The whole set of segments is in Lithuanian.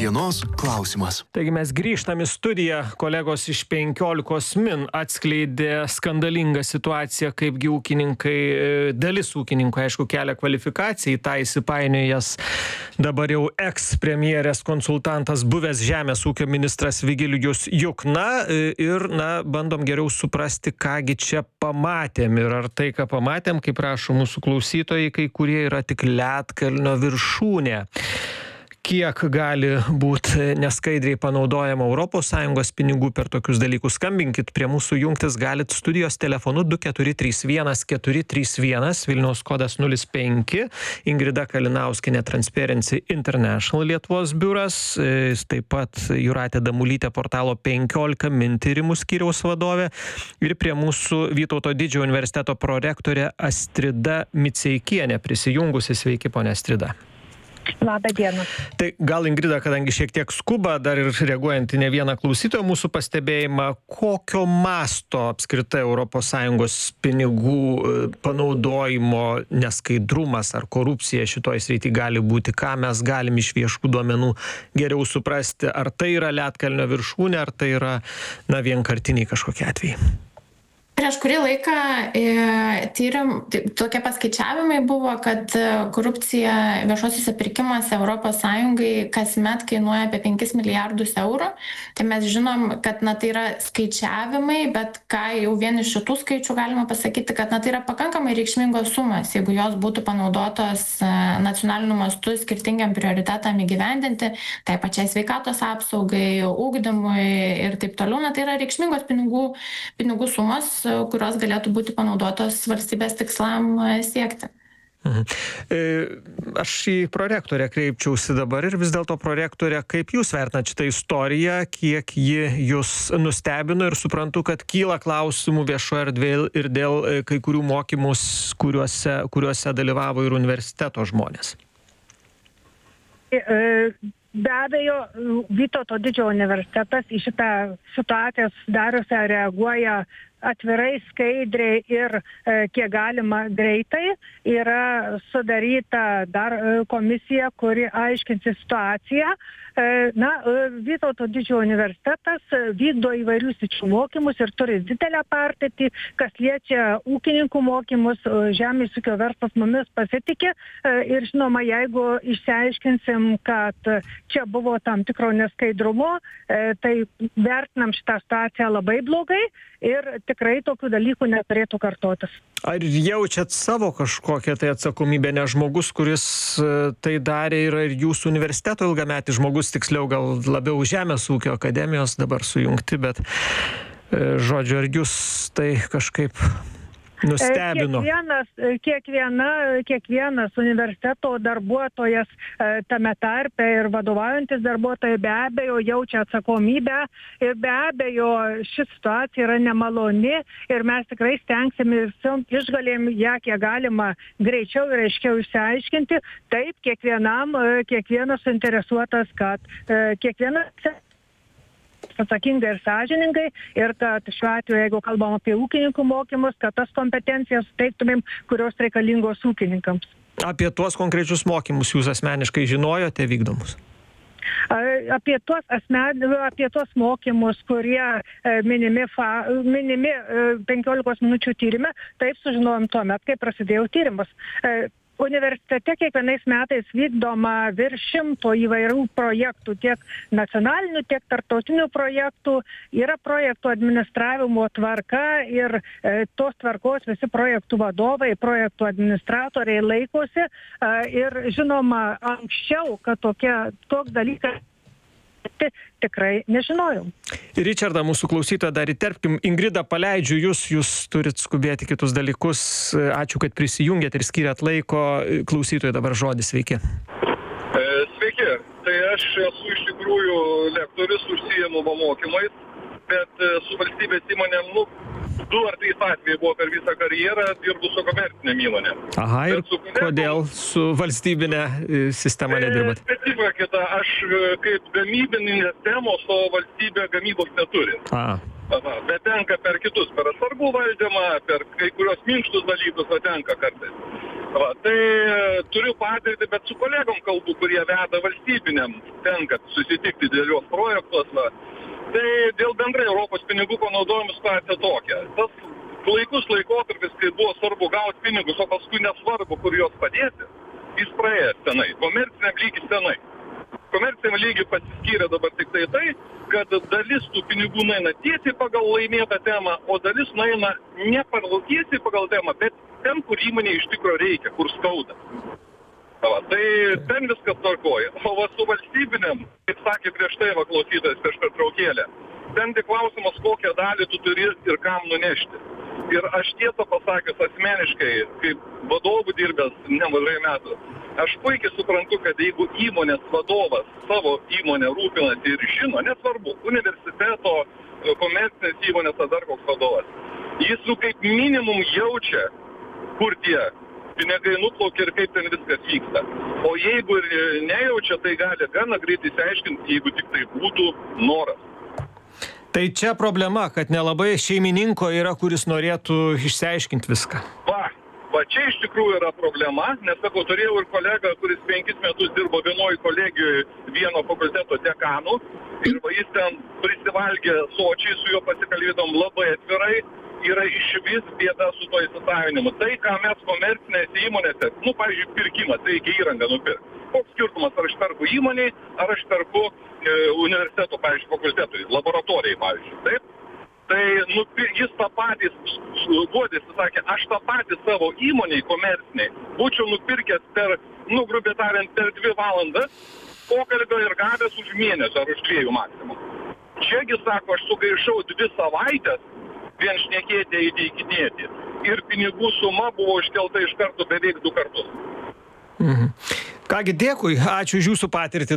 Dienos klausimas. Taigi mes grįžtam į studiją. Kolegos iš 15 min atskleidė skandalingą situaciją, kaipgi ūkininkai, dalis ūkininkų, aišku, kelia kvalifikaciją, į tą įsipainiojęs dabar jau eks-premjerės konsultantas, buvęs žemės ūkio ministras Vigilijus Jukna. Ir, bandom geriau suprasti, kągi čia pamatėm. Ir ar tai, ką pamatėm, kaip rašo mūsų klausytojai, kai kurie yra tik ledkalnio viršūnė. Kiek gali būti neskaidriai panaudojama ES pinigų per tokius dalykus. Skambinkit prie mūsų, jungtis galit studijos telefonu 2431 431, Vilniaus kodas 05, Ingrida Kalinauskienė, Transparency International Lietuvos biuras, taip pat Jūratė Damulytė, portalo 15 min tyrimų skyriaus vadovė, ir prie mūsų Vytauto Didžiojo universiteto prorektorė Astrida Miceikienė prisijungusi. Sveiki, ponia Astrida. Labą dieną. Tai gal, Ingrida, kadangi šiek tiek skuba, dar ir reaguojant į ne vieną klausytoją mūsų pastebėjimą, kokio masto apskritai ES pinigų panaudojimo neskaidrumas ar korupcija šitoj srity gali būti, ką mes galim iš viešų duomenų geriau suprasti, ar tai yra ledkalnio viršūnė, ar tai yra vienkartiniai kažkokie atvejai. Prieš kurį laiką tokie paskaičiavimai buvo, kad korupcija viešuosiuose pirkimuose ES kasmet kainuoja apie 5 milijardus eurų. Tai mes žinom, kad tai yra skaičiavimai, bet ką jau vien iš šitų skaičių galima pasakyti, kad tai yra pakankamai reikšmingos sumas, jeigu jos būtų panaudotos nacionaliniu mastu skirtingiam prioritetam įgyvendinti, tai pačiai sveikatos apsaugai, ugdymui ir taip toliau. Tai yra reikšmingos pinigų sumos, kurios galėtų būti panaudotos valstybės tikslam siekti. Aš į prorektorę kreipčiausi dabar ir vis dėlto, prorektorė, kaip jūs vertinat šitą istoriją, kiek ji jūs nustebino, ir suprantu, kad kyla klausimų viešoje erdvėje ir dėl kai kurių mokymus, kuriuose dalyvavo ir universiteto žmonės. Be abejo, Vytauto Didžiojo universitetas į šitą situaciją sudariusią reaguoja atvirai, skaidriai ir kiek galima greitai. Yra sudaryta dar komisija, kuri aiškinsi situaciją. Vytauto Didžiojo universitetas vykdo įvairių sričių mokymus ir turi didelę patirtį, kas liečia ūkininkų mokymus, žemės ūkio verslas mumis pasitikė. Ir žinoma, jeigu išsiaiškinsim, kad čia buvo tam tikro neskaidrumo, tai vertinam šitą situaciją labai blogai ir tikrai tokių dalykų neturėtų kartotis. Ar jaučiat savo kažkokią tai atsakomybę, nes žmogus, kuris tai darė, yra ir jūsų universiteto ilgametis žmogus, tiksliau gal labiau Žemės ūkio akademijos dabar sujungti, bet žodžiu, ar jūs tai kažkaip nustebino? Kiekvienas universiteto darbuotojas, tame tarpe ir vadovaujantis darbuotojai, be abejo jaučia atsakomybę ir be abejo ši situacija yra nemaloni ir mes tikrai stengsime išgalėm ją kiek galima greičiau ir aiškiau išsiaiškinti. Taip, kiekvienas suinteresuotas, kad kiekvienas atsakingai ir sąžiningai, ir kad šiuo atveju, jeigu kalbam apie ūkininkų mokymus, kad tas kompetencijas suteiktumėm, kurios reikalingos ūkininkams. Apie tuos konkrečius mokymus jūs asmeniškai žinojote vykdomus? Apie tuos mokymus, kurie minimi 15 minučių tyrime, taip sužinojom tuomet, kai prasidėjo tyrimas. Universitete kiekvienais metais vykdoma virš 100 įvairių projektų, tiek nacionalinių, tiek tarptautinių projektų. Yra projektų administravimo tvarka ir tos tvarkos visi projektų vadovai, projektų administratoriai laikosi. Ir žinoma, anksčiau, kad toks dalykas tikrai nežinojau. Ričardą, mūsų klausytoją, dar įterpkim. Ingrida, paleidžiu jūs turit skubėti kitus dalykus. Ačiū, kad prisijungėt ir skyrėt laiko. Klausytojai dabar žodis, sveiki. Sveiki, tai aš esu iš tikrųjų lektorius, užsiimu mokymais, bet su valstybės įmonėm, 2 ar 3 atvejai buvo per visą karjerą, dirbu su komercinėm įmonėm. Aha, ir kodėl su valstybinė sistema nedirbat? Specifika kita, aš kaip gamybinės temos, o valstybė gamybos neturi. Bet tenka per kitus, per atsargų valdymą, per kai kurios minkštus dalykus, tenka kartais. Tai turiu patirtį, bet su kolegom kalbu, kurie veda valstybiniam, tenka susitikti dideliuos projektuos. Tai dėl bendrai Europos pinigų panaudojimo situacija tokia. Tas klaikus laikotarpis, kai buvo svarbu gauti pinigus, o paskui nesvarbu, kur juos padėti, jis praėjęs senai. Komerciniam lygiai senai. Komerciniam lygiai pasiskyrė dabar tik tai, kad dalis tų pinigų nueina tiesiai pagal laimėtą temą, o dalis nueina ne tiesiai pagal temą, bet ten, kur įmonė iš tikrųjų reikia, kur skauda. Tai ten viskas tvarkoja. O su valstybinėm, kaip sakė prieš tai klausytojas prieš pertraukėlę, ten tik klausimas, kokią dalį tu turi ir kam nunešti. Ir aš tiesą pasakius asmeniškai, kaip vadovų dirbęs nemažai metų, aš puikiai suprantu, kad jeigu įmonės vadovas savo įmonę rūpinasi ir žino, nesvarbu, universiteto, komercinės įmonės ar dar koks vadovas, jis kaip minimum jaučia, kur tie pinigai nuplaukia ir kaip ten viskas vyksta. O jeigu ir nejaučia, tai gali gana greitai išsiaiškinti, jeigu tik tai būtų noras. Tai čia problema, kad nelabai šeimininko yra, kuris norėtų išsiaiškinti viską. Va čia iš tikrųjų yra problema, nes sakau, turėjau ir kolegą, kuris 5 metus dirbo vienoj kolegijoje vieno fakulteto dekanų ir jis ten prisivalgė sočiai, su juo pasikalbėdom labai atvirai, yra išvis bėda su to įsisavinimu. Tai, ką mes komercinėse įmonėse, pavyzdžiui, pirkimas, reikia įrangą nupirkti. Koks skirtumas, ar aš perku įmoniai, ar aš perku universiteto, pavyzdžiui, fakultetui, laboratorijai, pavyzdžiui, taip? Tai jis tą patį guodėsi, sakė, aš tą patį savo įmoniai komerciniai būčiau nupirkęs per, grubiai tariant, per 2 valandas pokalbio ir gavęs už mėnesį ar už 2 maksimum. Čiagi, sako, aš sugaišau 2 savaitės vien šnekėti, įteikinėti. Ir pinigų suma buvo iškelta iš karto beveik 2 kartus. Kągi, dėkui, ačiū už jūsų patirtį.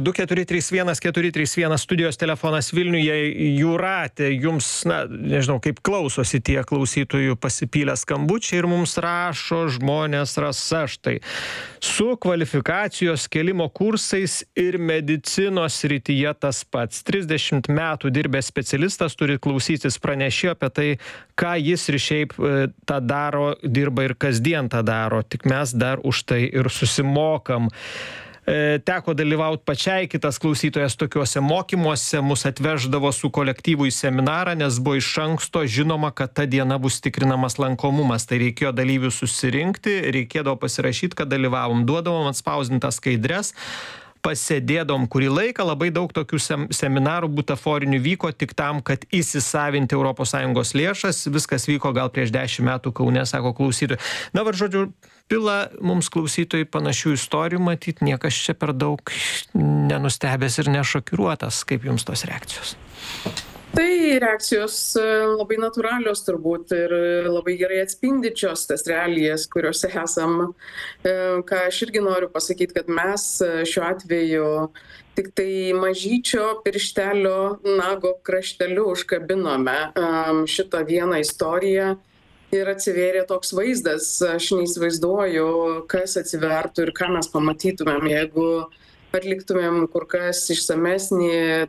2431 studijos telefonas Vilniuje. Jūratė, jums, nežinau, kaip klausosi tie klausytojų pasipylę skambučiai ir mums rašo žmonės Rasa štai. Su kvalifikacijos kėlimo kursais ir medicinos srityje tas pats. 30 metų dirbęs specialistas turi klausytis pranešėjo apie tai, ką jis ir šiaip tą daro, dirba ir kasdien tą daro. Tik mes dar už tai ir susimokam. Teko dalyvauti pačiai, kitas klausytojas tokiuose mokymuose, mus atveždavo su kolektyvu į seminarą, nes buvo iš anksto žinoma, kad ta diena bus tikrinamas lankomumas. Tai reikėjo dalyvių susirinkti, reikėdavo pasirašyti, kad dalyvavom, duodavom atspausdintas skaidres, pasėdėdom kurį laiką, labai daug tokių seminarų butaforinių vyko tik tam, kad įsisavinti ES lėšas. Viskas vyko gal prieš 10 metų Kaune, sako klausytojai. Žodžiu, pila mums klausytojai panašių istorijų matyt, niekas čia per daug nenustebęs ir nešokiruotas. Kaip jums tos reakcijos? Tai reakcijos labai natūralios turbūt ir labai gerai atspindičios tas realijas, kuriuose esam. Ką aš irgi noriu pasakyti, kad mes šiuo atveju tik tai mažyčio pirštelio nago krašteliu užkabinome šitą vieną istoriją ir atsivėrė toks vaizdas. Aš neįsivaizduoju, kas atsivertų ir ką mes pamatytumėm, jeigu atliktumėm kur kas išsamesnį,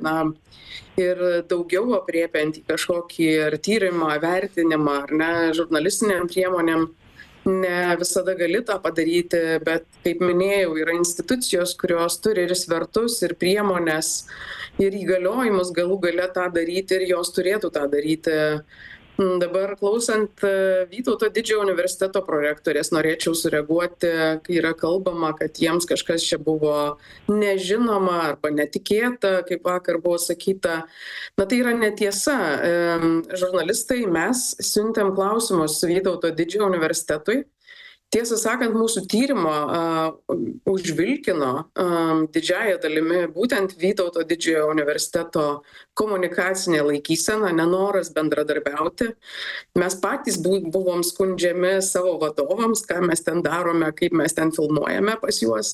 ir daugiau apriepiantį kažkokį ar tyrimą, vertinimą, ar ne, žurnalistiniam priemonėm. Ne visada gali tą padaryti, bet, kaip minėjau, yra institucijos, kurios turi ir svertus, ir priemonės, ir įgaliojimus galų gale tą daryti, ir jos turėtų tą daryti. Dabar klausant Vytauto didžiojo universiteto prorektorės, norėčiau sureaguoti, kai yra kalbama, kad jiems kažkas čia buvo nežinoma arba netikėta, kaip vakar buvo sakyta. Tai yra netiesa. Žurnalistai, mes siuntėm klausimus Vytauto didžiojo universitetui. Tiesą sakant, mūsų tyrimo užvilkino didžiąją dalimi būtent Vytauto didžiojo universiteto komunikacinė laikysena, nenoras bendradarbiauti. Mes patys buvom skundžiami savo vadovams, ką mes ten darome, kaip mes ten filmuojame pas juos.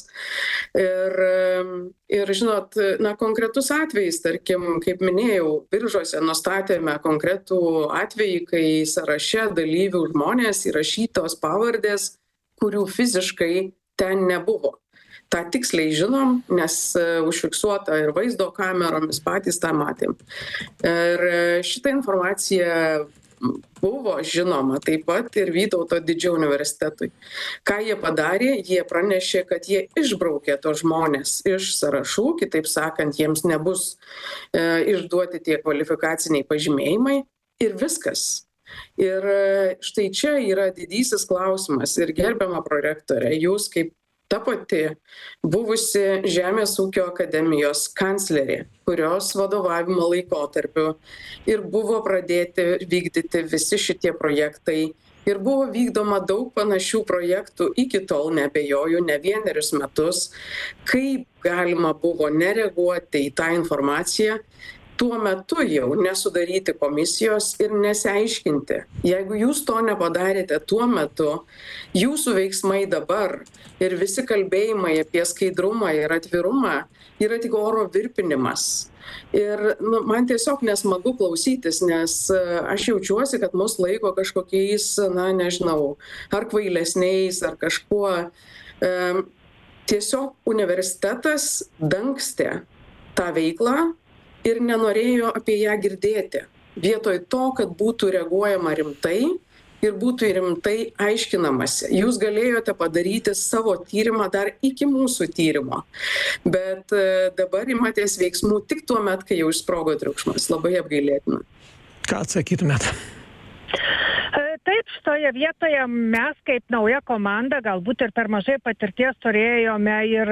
Ir žinot, konkretus atvejis, tarkim, kaip minėjau, Biržuose nustatėme konkretų atvejį, kai sąraše dalyvių žmonės įrašytos pavardės, kurių fiziškai ten nebuvo. Ta tiksliai žinom, nes užfiksuota ir vaizdo kameromis, patys tą matėm. Ir šitą informaciją buvo žinoma taip pat ir Vytauto didžiojo universitetui. Ką jie padarė? Jie pranešė, kad jie išbraukė tos žmonės iš sąrašų, kitaip sakant, jiems nebus išduoti tie kvalifikaciniai pažymėjimai ir viskas. Ir štai čia yra didysis klausimas ir gerbiama prorektorė, jūs kaip ta pati buvusi Žemės ūkio akademijos kanclerė, kurios vadovavimo laikotarpiu ir buvo pradėti vykdyti visi šitie projektai ir buvo vykdoma daug panašių projektų iki tol, neabejoju, ne vienerius metus, kaip galima buvo nereaguoti į tą informaciją, tuo metu jau nesudaryti komisijos ir nesiaiškinti. Jeigu jūs to nepadarėte tuo metu, jūsų veiksmai dabar ir visi kalbėjimai apie skaidrumą ir atvirumą yra tik oro virpinimas. Ir man tiesiog nesmagu klausytis, nes aš jaučiuosi, kad mus laiko kažkokiais, nežinau, ar kvailesniais, ar kažkuo. Tiesiog universitetas dangstė tą veiklą ir nenorėjo apie ją girdėti. Vietoj to, kad būtų reaguojama rimtai ir būtų rimtai aiškinamasi. Jūs galėjote padaryti savo tyrimą dar iki mūsų tyrimo, bet dabar imatės veiksmų tik tuo met, kai jau išsprogo triukšmas. Labai apgailėtina. Ką atsakytumėt? Taip, šitoje vietoje mes kaip nauja komanda galbūt ir per mažai patirties turėjome ir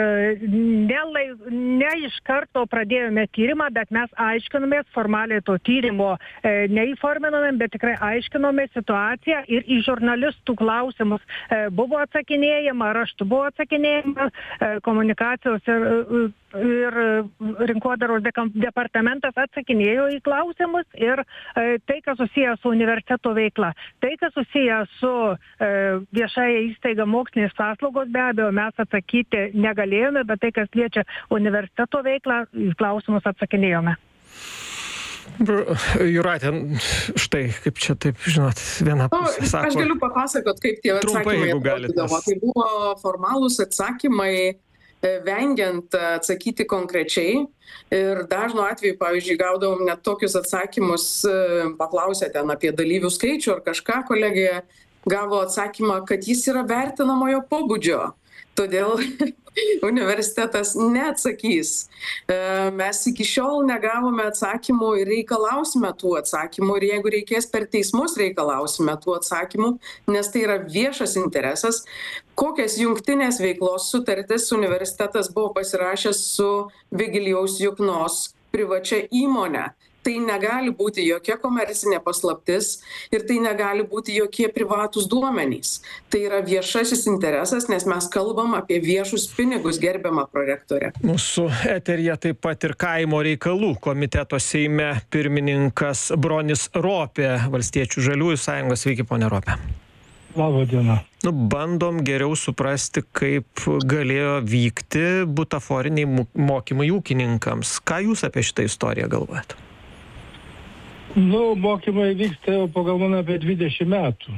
ne iš karto pradėjome tyrimą, bet mes aiškinomės formaliai to tyrimo, neįforminome, bet tikrai aiškinome situaciją ir į žurnalistų klausimus buvo atsakinėjama, raštu buvo atsakinėjama, komunikacijos ir rinkodaros departamentas atsakinėjo į klausimus ir tai, kas susijęs su universiteto veikla. Tai, kas susijęs su viešai įstaiga mokslinės paslaugos, be abejo, mes atsakyti negalėjome, bet tai, kas liečia universiteto veiklą, į klausimus atsakinėjome. Jūratė, štai, kaip čia taip, žinot, viena pusė sako. Aš galiu papasakot, kaip tie atsakymai atrodydavo. Tai buvo formalūs atsakymai, vengiant atsakyti konkrečiai ir dažnu atveju, pavyzdžiui, gaudavom net tokius atsakymus, paklausė ten apie dalyvių skaičių ar kažką, kolegija gavo atsakymą, kad jis yra vertinamojo pobūdžio. Todėl universitetas neatsakys. Mes iki šiol negavome atsakymų ir reikalausime tų atsakymų ir jeigu reikės per teismus reikalausime tų atsakymų, nes tai yra viešas interesas. Kokias jungtinės veiklos sutartis universitetas buvo pasirašęs su Vigilijaus Juknos privačia įmonė. Tai negali būti jokia komercinė paslaptis ir tai negali būti jokie privatūs duomenys. Tai yra viešasis interesas, nes mes kalbam apie viešus pinigus, gerbiama prorektorė. Mūsų eteryje taip pat ir kaimo reikalų komiteto Seime pirmininkas Bronis Ropė, Valstiečių žaliųjų sąjungos. Sveiki, ponia Ropė. Labą dieną. Bandom geriau suprasti, kaip galėjo vykti butaforiniai mokymai ūkininkams. Ką jūs apie šitą istoriją galvojate? Mokymai vyksta jau pagal mane apie 20 metų.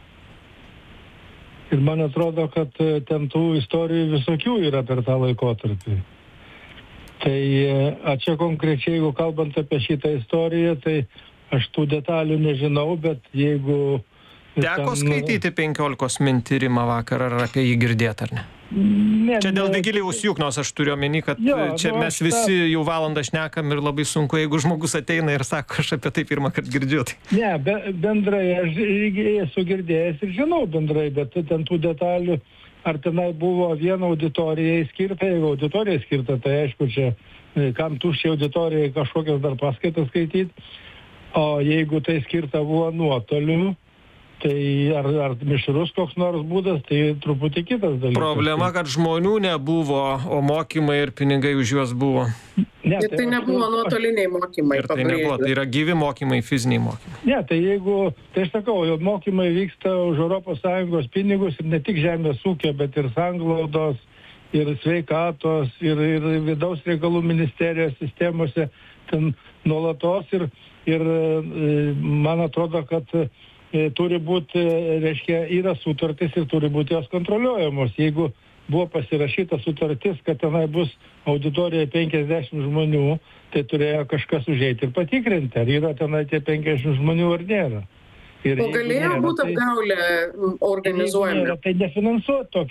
Ir man atrodo, kad ten tų istorijų visokių yra per tą laikotarpį. Tai čia konkrečiai, jeigu kalbant apie šitą istoriją, tai aš tų detalių nežinau, bet jeigu... Teko skaityti 15 min tyrimą vakar, ar apie jį girdėt, ar ne? Čia dėl Vigilijaus Juknos aš turiu omeny, kad čia mes visi jau valandą šnekam ir labai sunku, jeigu žmogus ateina ir sako, aš apie tai pirmą kartą girdžiu. Ne, bendrai aš esu girdėjęs ir žinau bendrai, bet ten tų detalių, ar tenai buvo viena auditorijai skirta, jeigu auditorijai skirta, tai aišku, čia kam tuščiai auditorijai kažkokias dar paskaitas skaityti, o jeigu tai skirta buvo nuotoliu, tai ar mišrus koks nors būdas, tai truputį kitas dalykas. Problema, kad žmonių nebuvo, o mokymai ir pinigai už juos buvo. Ne, ir tai nebuvo nuotoliniai mokymai. Ir tai nebuvo, tai yra gyvi mokymai, fiziniai mokymai. Ne, tai aš sakau, mokymai vyksta už ES pinigus ir ne tik žemės ūkio, bet ir sanglaudos, ir sveikatos, ir vidaus reikalų ministerijos sistemose, ten nuolatos ir man atrodo, kad turi būti, reiškia, yra sutartis ir turi būti jos kontroliuojamos. Jeigu buvo pasirašyta sutartis, kad tenai bus auditorijoje 50 žmonių, tai turėjo kažkas užeiti ir patikrinti, ar yra tenai tie 50 žmonių ar nėra. O galėjo būti apgaulė organizuojama? Tai nefinansuoti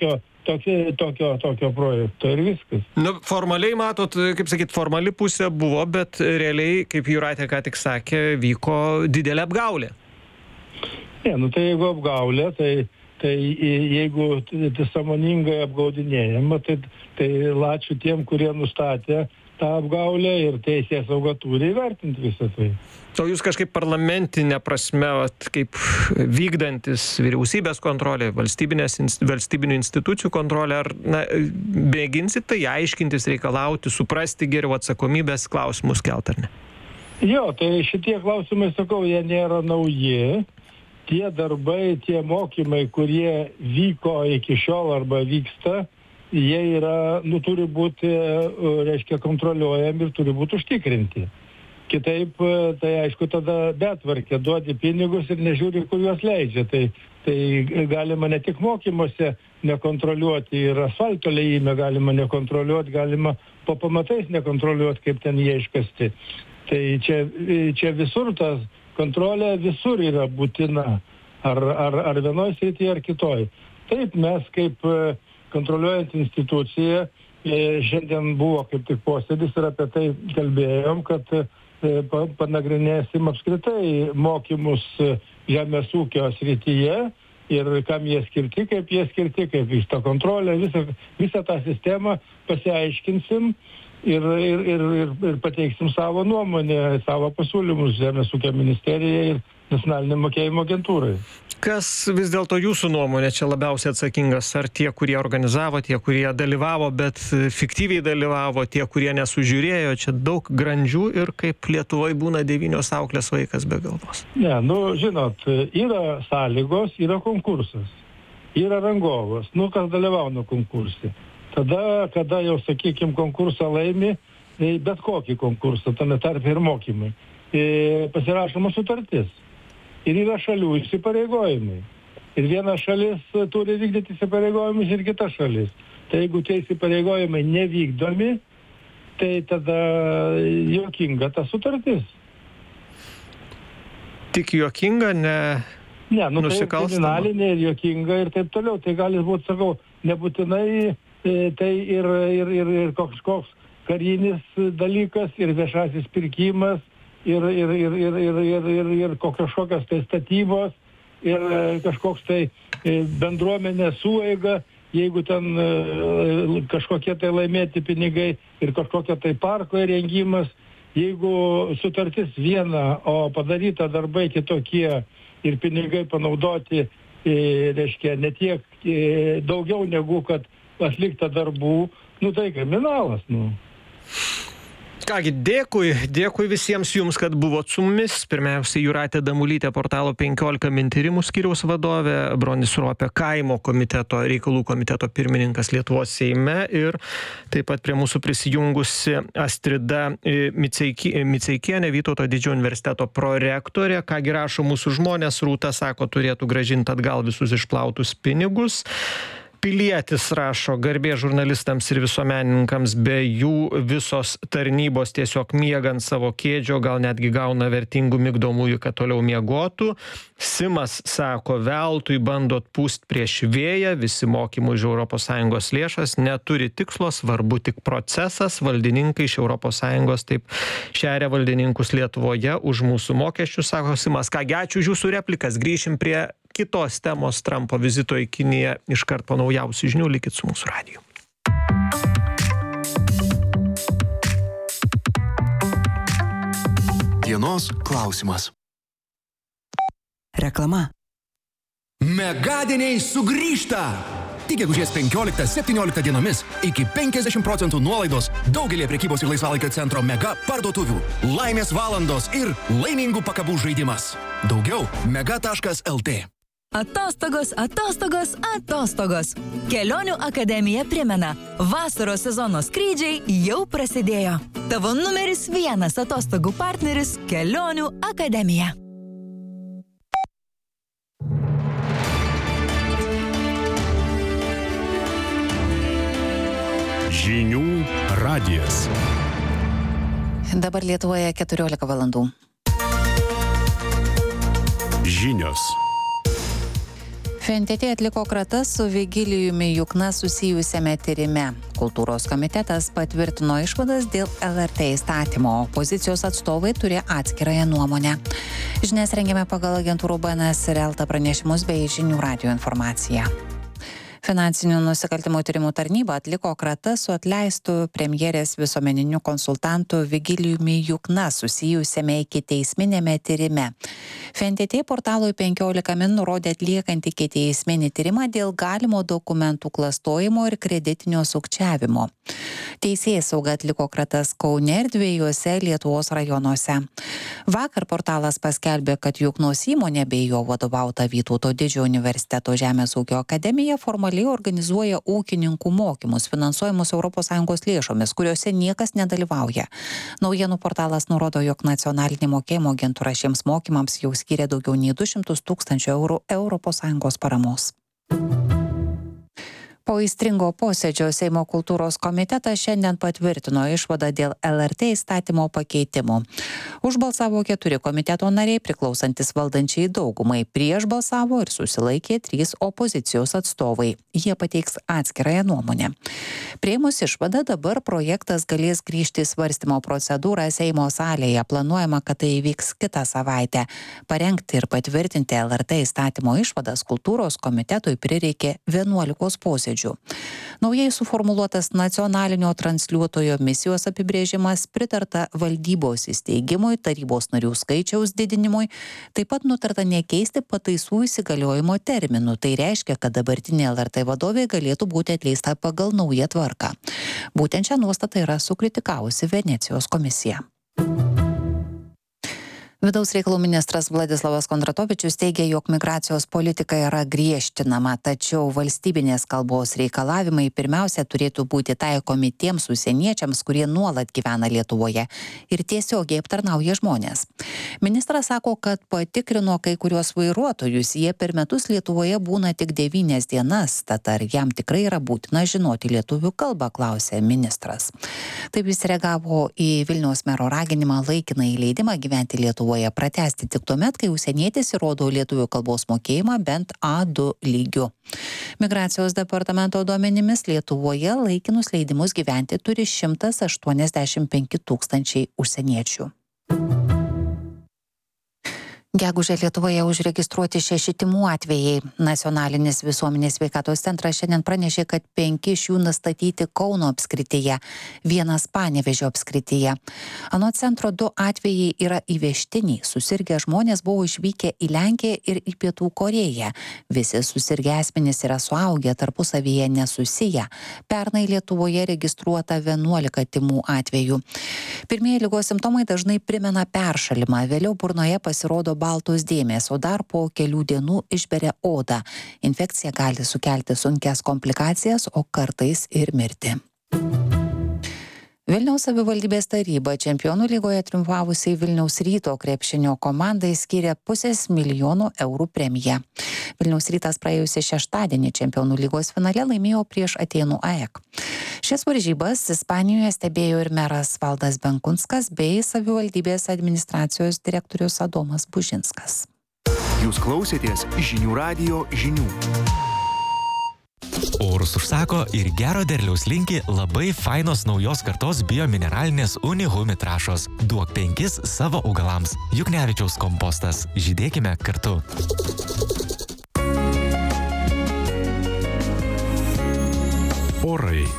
tokio projekto ir viskas. Nu, formaliai matot, kaip sakyt, formali pusė buvo, bet realiai, kaip Jūratė ką tik sakė, vyko didelė apgaulė. Ne, nu tai jeigu apgaulė, tai jeigu tai sąmoningai apgaudinėjama, tai lačiu tiem, kurie nustatė tą apgaulę ir teisėsauga turi įvertinti visą tai. O jūs kažkaip parlamentinė prasme, kaip vykdantis vyriausybės kontrolė, valstybinių institucijų kontrolė, ar mėginsit tai aiškintis, reikalauti, suprasti geriau atsakomybės klausimus kelt, ar ne? Jo, tai šitie klausimai, sakau, jie nėra nauji. Tie darbai, tie mokymai, kurie vyko iki šiol arba vyksta, jie yra, turi būti, reiškia, kontroliuojami ir turi būti užtikrinti. Kitaip, tai aišku, tada betvarkė, duodi pinigus ir nežiūri, kur juos leidžia. Tai galima ne tik mokymuose nekontroliuoti, ir asfalto liejime galima nekontroliuoti, galima po pamatais nekontroliuoti, kaip ten jie iškasti. Tai čia visur ta kontrolė visur yra būtina, ar vienoj srityje, ar kitoj. Taip, mes kaip kontroliuojant instituciją, šiandien buvo kaip tik posėdis ir apie tai kalbėjom, kad panagrinėsim apskritai mokymus žemės ūkio srityje ir kam jie skirti, kaip vyksta kontrolė, visą tą sistemą pasiaiškinsim ir pateiksim savo nuomonę, savo pasiūlymus Žemės ūkio ministerijai ir Nacionaliniai mokėjimo agentūrai. Kas vis dėlto jūsų nuomonė čia labiausiai atsakingas? Ar tie, kurie organizavo, tie, kurie dalyvavo, bet fiktyviai dalyvavo, tie, kurie nesužiūrėjo? Čia daug grandžių ir kaip Lietuvoje būna 9 auklės vaikas be galvos. Ne, žinot, yra sąlygos, yra konkursas, yra rangovas, kas dalyvauna konkurse. Tada, kada jau, sakykime, konkursą laimi, bet kokį konkursą, tame tarpe ir mokymai, pasirašoma sutartis. Ir yra šalių įsipareigojimai. Ir viena šalis turi vykdyti įsipareigojimus ir kita šalis. Tai jeigu tie įsipareigojimai nevykdomi, tai tada juokinga ta sutartis. Tik juokinga, ne tai kriminalinė ir juokinga ir taip toliau. Tai gali būti, sakau, nebūtinai tai ir koks karinis dalykas, ir viešasis pirkimas, ir kažkokios tai statybos, ir kažkoks tai bendruomenės sueiga, jeigu ten kažkokie tai laimėti pinigai ir kažkokia tai parko įrengimas, jeigu sutartis viena, o padaryta darbai kitokie ir pinigai panaudoti, reiškia, ne tiek daugiau negu kad atlikta darbų, tai kriminalas, Kągi, dėkui visiems jums, kad buvot su mumis. Pirmiausia, Jūratė Damulytė, portalo 15 min tyrimų skyriaus vadovė, Bronis Ropė, kaimo reikalų komiteto pirmininkas Lietuvos Seime ir taip pat prie mūsų prisijungusi Astrida Miceikienė, Vytauto Didžiojo universiteto prorektorė. Kągi rašo mūsų žmonės, Rūta sako, turėtų grąžinti atgal visus išplautus pinigus. Pilietis rašo, garbė žurnalistams ir visuomenininkams, be jų visos tarnybos tiesiog miega ant savo kėdžio, gal netgi gauna vertingų migdomųjų, kad toliau miegotų. Simas sako, veltui bandot pūst prieš vėją, visi mokymų iš ES lėšas neturi tikslo, svarbu tik procesas, valdininkai iš ES taip šeria valdininkus Lietuvoje už mūsų mokesčius, sako Simas. Kągi, ačiū už jūsų replikas, grįšim prie kitos temos, Trumpo vizito į Kiniją iškart po naujausių žinių, likit su mūsų radiju. Dienos klausimas. Reklama. Megadieniai sugrįžta! Tik gegužės 15-17 dienomis iki 50% nuolaidos daugelį prekybos ir laisvalaikio centro mega parduotuvių. Laimės valandos ir laimingų pakabų žaidimas. Daugiau mega.lt. Atostogos, atostogos, atostogos. Kelionių akademija primena, vasaros sezono skrydžiai jau prasidėjo. Tavo numeris 1 atostogų partneris – Kelionių akademija. Žinių radijas. Dabar Lietuvoje 14 valandų. Žinios. FNTT atliko kratas su Vigilijumi Jukna susijusiame tyrime. Kultūros komitetas patvirtino išvadas dėl LRT įstatymo. Opozicijos atstovai turi atskirąją nuomonę. Žinias rengiame pagal agentūrų BNS ir LT pranešimus bei žinių radijo informaciją. Finansinių nusikaltimų tyrimų tarnyba atliko kratas su atleistu premjerės visuomeniniu konsultantu Vigilijumi Jukna susijusiame ikiteisminėme tyrime. FNTT portalui 15 min nurodė atliekant ikiteisminį tyrimą dėl galimo dokumentų klastojimo ir kreditinio sukčiavimo. Teisėsauga atliko kratas Kaune ir 2 Lietuvos rajonuose. Vakar portalas paskelbė, kad Juknos įmonė bei jo vadovauta Vytauto Didžiojo universiteto Žemės ūkio akademija formaliai organizuoja ūkininkų mokymus finansuojamus ES lėšomis, kuriuose niekas nedalyvauja. Naujienų portalas nurodo, jog nacionalinė mokėjimo agentūra šiems mokymams jau skyrė daugiau nei 200 000 eurų ES paramos. Po aistringo posėdžio Seimo kultūros komitetas šiandien patvirtino išvadą dėl LRT įstatymo pakeitimų. Už balsavo 4 komiteto nariai priklausantis valdančiai daugumai, prieš balsavo ir susilaikė 3 opozicijos atstovai. Jie pateiks atskirąją nuomonę. Priėmus išvadą, dabar projektas galės grįžti į svarstymo procedūrą Seimo salėje. Planuojama, kad tai įvyks kitą savaitę. Parengti ir patvirtinti LRT įstatymo išvadas kultūros komitetui prireikė 11 posėdžių. Naujai suformuluotas nacionalinio transliuotojo misijos apibrėžimas, pritarta valdybos įsteigimui, tarybos narių skaičiaus didinimui, taip pat nutarta nekeisti pataisų įsigaliojimo terminų. Tai reiškia, kad dabartinė LRT vadovė galėtų būti atleista pagal naują tvarką. Būtent šią nuostatą yra sukritikavusi Venecijos komisija. Vidaus reikalų ministras Vladislavas Kondratovičius teigia, jog migracijos politika yra griežtinama, tačiau valstybinės kalbos reikalavimai pirmiausia turėtų būti taikomi tiems užsieniečiams, kurie nuolat gyvena Lietuvoje ir tiesiogiai aptarnauja žmonės. Ministras sako, kad patikrino kai kuriuos vairuotojus, jie per metus Lietuvoje būna tik 9 dienas, tad ar jam tikrai yra būtina žinoti lietuvių kalbą, klausė ministras. Taip jis reagavo į Vilniaus mero raginimą laikiną įleidimą gyventi Lietuvoje pratęsti tik tuomet, kai užsienietis įrodo lietuvių kalbos mokėjimą bent A2 lygiu. Migracijos departamento duomenimis Lietuvoje laikinus leidimus gyventi turi 185 000 užsieniečių. Gegužę Lietuvoje užregistruoti 6 tymų atvejai. Nacionalinis visuomenės sveikatos centras šiandien pranešė, kad 5 iš jų nustatyti Kauno apskrityje, 1 Panevėžio apskrityje. Anot centro 2 atvejai yra įvežtiniai. Susirgę žmonės buvo išvykę į Lenkiją ir į Pietų Korėją. Visi susirgę asmenys yra suaugę, tarpusavyje nesusiję. Pernai Lietuvoje registruota 11 tymų atvejų. Pirmieji ligos simptomai dažnai primena peršalimą, vėliau burnoje pasirodo baltos dėmės, o dar po kelių dienų išberia odą. Infekcija gali sukelti sunkias komplikacijas, o kartais ir mirtį. Vilniaus savivaldybės taryba Čempionų lygoje triumfavusiai Vilniaus Ryto krepšinio komandai skyrė 500 000 eurų premiją. Vilniaus Rytas praėjusį šeštadienį Čempionų lygos finale laimėjo prieš Atėnų AEK. Šias varžybas Ispanijoje stebėjo ir meras Valdas Benkunskas bei savivaldybės administracijos direktorius Adomas Bužinskas. Jūs klausėtės žinių radijo žinių. Orus užsako ir gero derliaus linki labai fainos naujos kartos biomineralinės Unihumi trąšos. Duok 5 savo augalams. Juknevičiaus kompostas. Žydėkime kartu. Orai.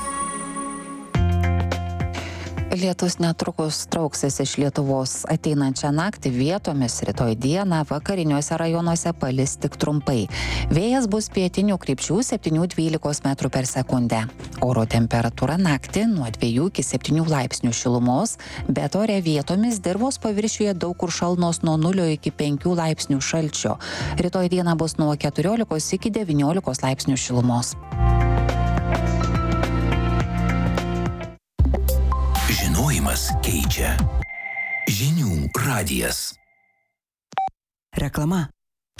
Lietus netrukus trauksis iš Lietuvos. Ateinančią naktį vietomis rytoj dieną vakariniuose rajonuose palis tik trumpai. Vėjas bus pietinių krypčių 7-12 metrų per sekundę. Oro temperatūra naktį nuo 2 iki 7 laipsnių šilumos, bet ore vietomis dirvos paviršiuje daug kur šalnos nuo 0 iki 5 laipsnių šalčio. Rytoj dieną bus nuo 14 iki 19 laipsnių šilumos. Žinojimas keičia. Žinių radijas. Reklama.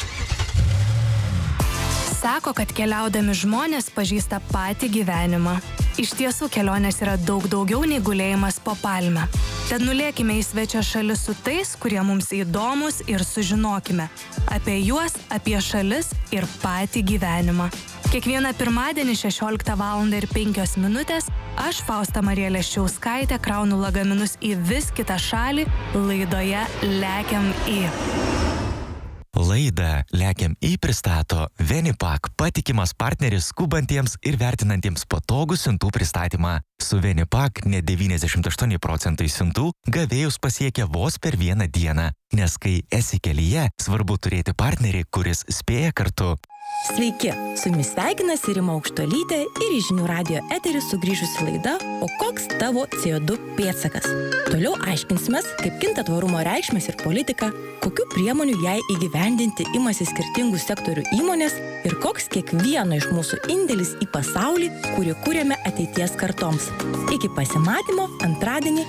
Sako, kad keliaudami žmonės pažįsta patį gyvenimą. Iš tiesų kelionės yra daug daugiau nei gulėjimas po palme. Tad nulėkime į svečią šalis su tais, kurie mums įdomus ir sužinokime apie juos, apie šalis ir patį gyvenimą. Kiekvieną pirmadienį 16:05 aš, Fausta Marija Leščiauskaitė, kraunu lagaminus į vis kitą šalį laidoje Lekiam į. Laidą Lekiam į pristato Venipak, patikimas partneris skubantiems ir vertinantiems patogų siuntų pristatymą. Su Venipak net 98% siuntų gavėjus pasiekia vos per vieną dieną, nes kai esi kelyje, svarbu turėti partnerį, kuris spėja kartu. Sveiki, su jumis sveikinasi Rima Aukštuolytė ir į Žinių radijo eterį sugrįžusi laida O koks tavo CO2 pėdsakas? Toliau aiškinsimės, kaip kinta tvarumo reikšmės ir politika, kokių priemonių jai įgyvendinti imasi skirtingų sektorių įmonės ir koks kiekvieno iš mūsų indėlis į pasaulį, kurį kūrėme ateities kartoms. Iki pasimatymo antradienį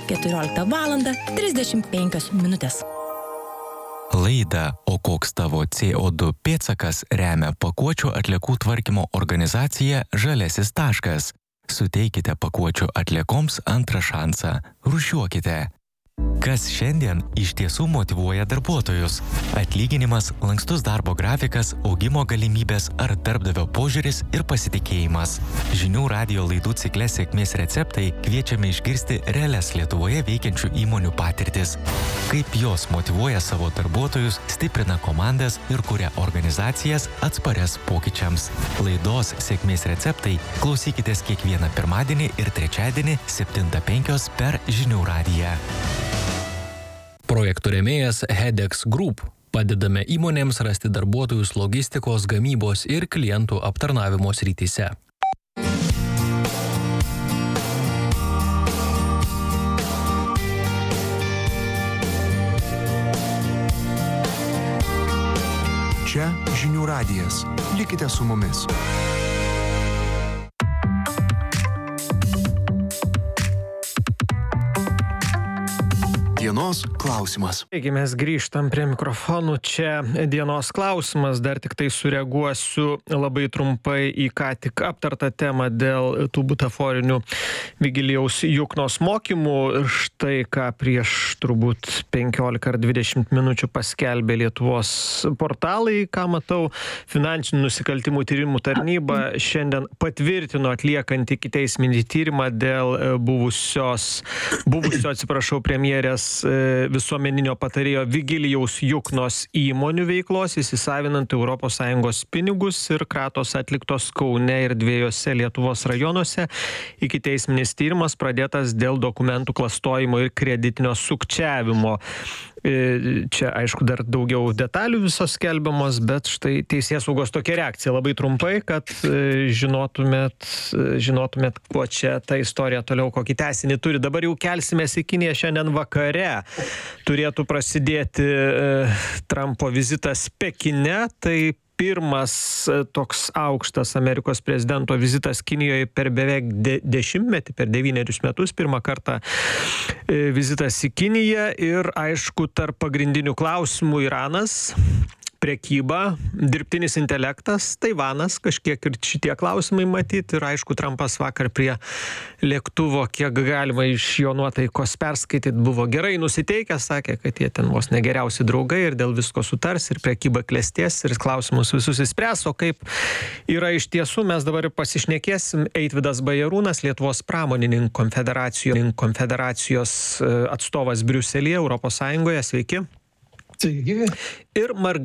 14:35. Laidą O koks tavo CO2 pėdsakas remia pakuočių atliekų tvarkymo organizacija Žaliasis taškas. Suteikite pakuočių atliekoms antrą šansą. Rūšiuokite. Kas šiandien iš tiesų motyvuoja darbuotojus? Atlyginimas, lankstus darbo grafikas, augimo galimybės ar darbdavio požiūris ir pasitikėjimas. Žinių radijo laidų cikle Sėkmės receptai kviečiame išgirsti realias Lietuvoje veikiančių įmonių patirtis. Kaip jos motyvuoja savo darbuotojus, stiprina komandas ir kuria organizacijas atsparias pokyčiams. Laidos Sėkmės receptai klausykitės kiekvieną pirmadienį ir trečiadienį 7:05 per Žinių radiją. Projektų rėmėjas Hedex Group. Padedame įmonėms rasti darbuotojus logistikos, gamybos ir klientų aptarnavimo srityse. Čia Žinių radijas. Likite su mumis. Dienos klausimas. Taigi mes grįžtam prie mikrofonų. Čia dienos klausimas. Dar tik tai sureaguosiu labai trumpai į ką tik aptartą temą dėl tų butaforinių Vigilijaus Juknos mokymų. Štai ką prieš turbūt 15 ar 20 minučių paskelbė Lietuvos portalai, ką matau. Finansinių nusikaltimų tyrimų tarnyba šiandien patvirtino atliekant ikiteisminį tyrimą dėl buvusio premjerės visuomeninio patarėjo Vigilijaus Juknos įmonių veiklos, įsisavinant ES pinigus ir kratos atliktos Kaune ir 2 Lietuvos rajonuose. Ikiteisminis tyrimas pradėtas dėl dokumentų klastojimo ir kreditinio sukčiavimo. Čia, aišku, dar daugiau detalių visos skelbiamos, bet štai teisėsaugos tokia reakcija. Labai trumpai, kad žinotumėt, kuo čia ta istorija toliau, kokį tęsinį turi. Dabar jau kelsimės į Kiniją. Šiandien vakare turėtų prasidėti Trumpo vizitas Pekine. Tai pirmas toks aukštas Amerikos prezidento vizitas Kinijoje per beveik dešimtmetį, per 9 metus, pirmą kartą vizitas į Kiniją ir, aišku, tarp pagrindinių klausimų Iranas, prekyba, dirbtinis intelektas, Taivanas, kažkiek ir šitie klausimai matyti. Ir aišku, Trumpas vakar prie lėktuvo, kiek galima iš jo nuotaikos perskaityti, buvo gerai nusiteikęs, sakė, kad jie ten vos negeriausi draugai ir dėl visko sutars ir prekyba klestės ir klausimus visus įspręs. O kaip yra iš tiesų, mes dabar pasišnekėsim. Eitvydas Bajarūnas, Lietuvos pramonininkų konfederacijos atstovas Briuselyje, Europos Sąjungoje. Sveiki. Sveiki. Ir